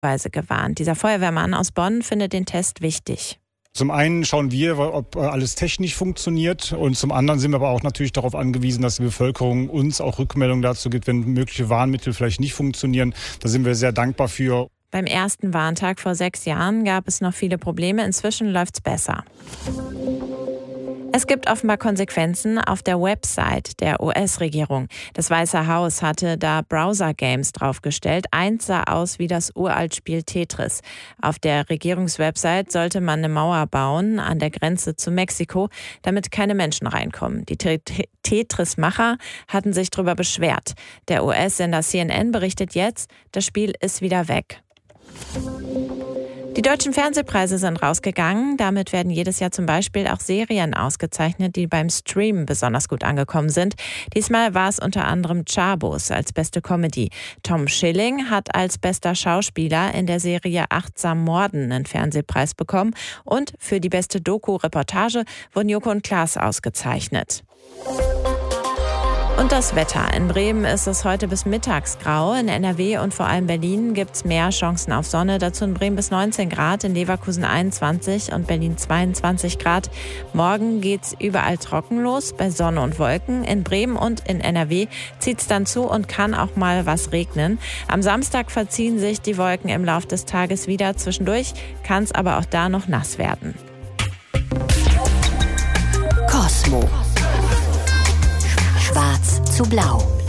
gewarnt. Dieser Feuerwehrmann aus Bonn findet den Test wichtig. Zum einen schauen wir, ob alles technisch funktioniert, und zum anderen sind wir aber auch natürlich darauf angewiesen, dass die Bevölkerung uns auch Rückmeldungen dazu gibt, wenn mögliche Warnmittel vielleicht nicht funktionieren. Da sind wir sehr dankbar für. Beim ersten Warntag vor 6 Jahren gab es noch viele Probleme. Inzwischen läuft's besser. Es gibt offenbar Konsequenzen auf der Website der US-Regierung. Das Weiße Haus hatte da Browser-Games draufgestellt. Eins sah aus wie das Uraltspiel Tetris. Auf der Regierungswebsite sollte man eine Mauer bauen an der Grenze zu Mexiko, damit keine Menschen reinkommen. Die Tetris-Macher hatten sich darüber beschwert. Der US-Sender CNN berichtet jetzt, das Spiel ist wieder weg. Die deutschen Fernsehpreise sind rausgegangen. Damit werden jedes Jahr zum Beispiel auch Serien ausgezeichnet, die beim Stream besonders gut angekommen sind. Diesmal war es unter anderem Chabos als beste Comedy. Tom Schilling hat als bester Schauspieler in der Serie Achtsam Morden einen Fernsehpreis bekommen. Und für die beste Doku-Reportage wurden Joko und Klaas ausgezeichnet. Und das Wetter. In Bremen ist es heute bis mittags grau. In NRW und vor allem Berlin gibt es mehr Chancen auf Sonne. Dazu in Bremen bis 19 Grad, in Leverkusen 21 und Berlin 22 Grad. Morgen geht's überall trocken los, bei Sonne und Wolken. In Bremen und in NRW zieht's dann zu und kann auch mal was regnen. Am Samstag verziehen sich die Wolken im Laufe des Tages wieder. Zwischendurch kann es aber auch da noch nass werden. Kosmo. Schwarz zu blau.